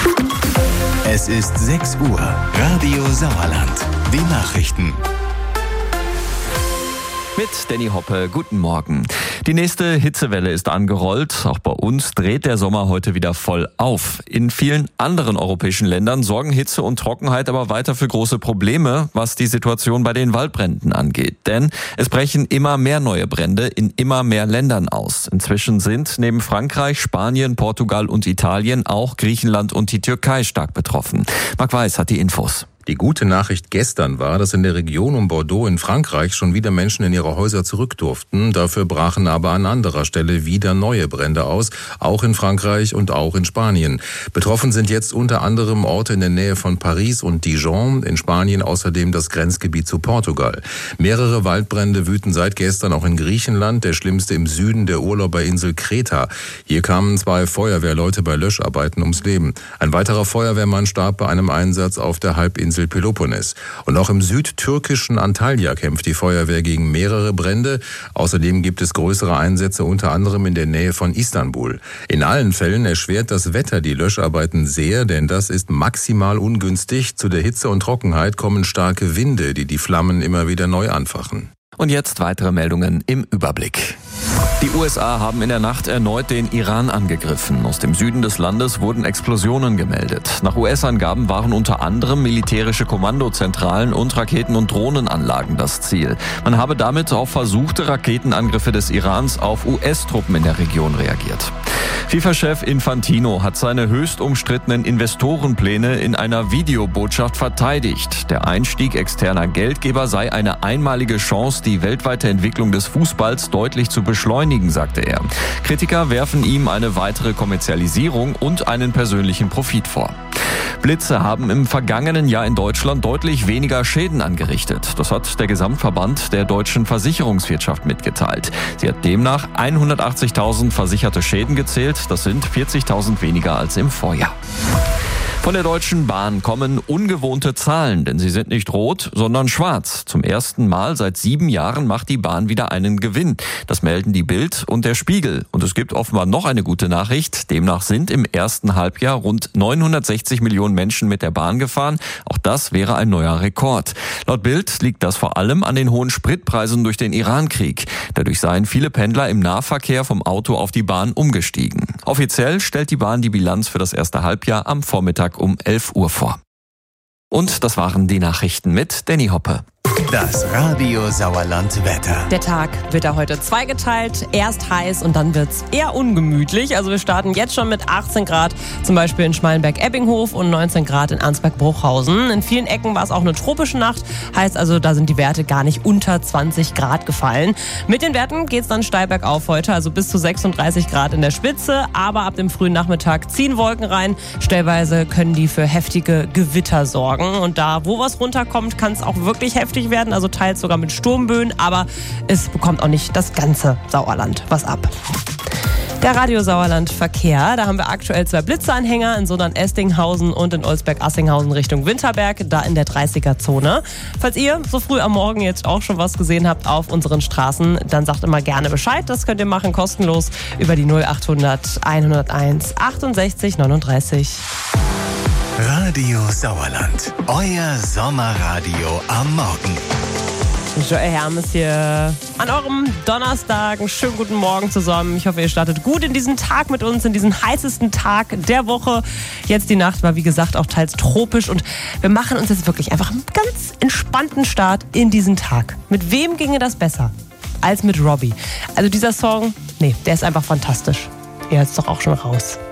Es ist 6 Uhr. Radio Sauerland. Die Nachrichten. Mit Danny Hoppe, guten Morgen. Die nächste Hitzewelle ist angerollt. Auch bei uns dreht der Sommer heute wieder voll auf. In vielen anderen europäischen Ländern sorgen Hitze und Trockenheit aber weiter für große Probleme, was die Situation bei den Waldbränden angeht. Denn es brechen immer mehr neue Brände in immer mehr Ländern aus. Inzwischen sind neben Frankreich, Spanien, Portugal und Italien auch Griechenland und die Türkei stark betroffen. Marc Weiß hat die Infos. Die gute Nachricht gestern war, dass in der Region um Bordeaux in Frankreich schon wieder Menschen in ihre Häuser zurück durften. Dafür brachen aber an anderer Stelle wieder neue Brände aus, auch in Frankreich und auch in Spanien. Betroffen sind jetzt unter anderem Orte in der Nähe von Paris und Dijon, in Spanien außerdem das Grenzgebiet zu Portugal. Mehrere Waldbrände wüten seit gestern auch in Griechenland, der schlimmste im Süden der Urlauberinsel Kreta. Hier kamen 2 Feuerwehrleute bei Löscharbeiten ums Leben. Ein weiterer Feuerwehrmann starb bei einem Einsatz auf der Halbinsel Peloponnes. Und auch im südtürkischen Antalya kämpft die Feuerwehr gegen mehrere Brände. Außerdem gibt es größere Einsätze, unter anderem in der Nähe von Istanbul. In allen Fällen erschwert das Wetter die Löscharbeiten sehr, denn das ist maximal ungünstig. Zu der Hitze und Trockenheit kommen starke Winde, die die Flammen immer wieder neu anfachen. Und jetzt weitere Meldungen im Überblick. Die USA haben in der Nacht erneut den Iran angegriffen. Aus dem Süden des Landes wurden Explosionen gemeldet. Nach US-Angaben waren unter anderem militärische Kommandozentralen und Raketen- und Drohnenanlagen das Ziel. Man habe damit auf versuchte Raketenangriffe des Irans auf US-Truppen in der Region reagiert. FIFA-Chef Infantino hat seine höchst umstrittenen Investorenpläne in einer Videobotschaft verteidigt. Der Einstieg externer Geldgeber sei eine einmalige Chance, die weltweite Entwicklung des Fußballs deutlich zu beschleunigen, sagte er. Kritiker werfen ihm eine weitere Kommerzialisierung und einen persönlichen Profit vor. Blitze haben im vergangenen Jahr in Deutschland deutlich weniger Schäden angerichtet. Das hat der Gesamtverband der deutschen Versicherungswirtschaft mitgeteilt. Sie hat demnach 180.000 versicherte Schäden gezählt. Das sind 40.000 weniger als im Vorjahr. Von der Deutschen Bahn kommen ungewohnte Zahlen, denn sie sind nicht rot, sondern schwarz. Zum ersten Mal seit 7 Jahren macht die Bahn wieder einen Gewinn. Das melden die Bild und der Spiegel. Und es gibt offenbar noch eine gute Nachricht. Demnach sind im ersten Halbjahr rund 960 Millionen Menschen mit der Bahn gefahren. Auch das wäre ein neuer Rekord. Laut Bild liegt das vor allem an den hohen Spritpreisen durch den Irankrieg. Dadurch seien viele Pendler im Nahverkehr vom Auto auf die Bahn umgestiegen. Offiziell stellt die Bahn die Bilanz für das erste Halbjahr am Vormittag um 11 Uhr vor. Und das waren die Nachrichten mit Danny Hoppe. Das Radio Sauerland Wetter. Der Tag wird ja heute zweigeteilt. Erst heiß und dann wird's eher ungemütlich. Also wir starten jetzt schon mit 18 Grad, zum Beispiel in Schmalenberg-Ebbinghof und 19 Grad in Arnsberg-Bruchhausen. In vielen Ecken war es auch eine tropische Nacht. Heißt also, da sind die Werte gar nicht unter 20 Grad gefallen. Mit den Werten geht's dann steil bergauf heute, also bis zu 36 Grad in der Spitze. Aber ab dem frühen Nachmittag ziehen Wolken rein. Stellweise können die für heftige Gewitter sorgen. Und da, wo was runterkommt, kann es auch wirklich heftig werden, also teils sogar mit Sturmböen, aber es bekommt auch nicht das ganze Sauerland was ab. Der Radio Sauerland Verkehr, da haben wir aktuell 2 Blitzeanhänger in Sundern-Estinghausen und in Olsberg-Assinghausen Richtung Winterberg, da in der 30er-Zone. Falls ihr so früh am Morgen jetzt auch schon was gesehen habt auf unseren Straßen, dann sagt immer gerne Bescheid. Das könnt ihr machen kostenlos über die 0800 101 68 39. Radio Sauerland. Euer Sommerradio am Morgen. Joel Hermes hier an eurem Donnerstag. Einen schönen guten Morgen zusammen. Ich hoffe, ihr startet gut in diesen Tag mit uns, in diesen heißesten Tag der Woche. Jetzt die Nacht war, wie gesagt, auch teils tropisch. Und wir machen uns jetzt wirklich einfach einen ganz entspannten Start in diesen Tag. Mit wem ginge das besser als mit Robbie? Also dieser Song, der ist einfach fantastisch. Ihr hört es doch auch schon raus.